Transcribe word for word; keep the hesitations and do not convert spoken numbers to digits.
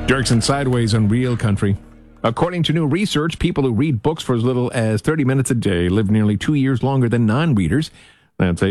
Dirksen Sideways on Real Country. According to new research, people who read books for as little as thirty minutes a day live nearly two years longer than non-readers. That's a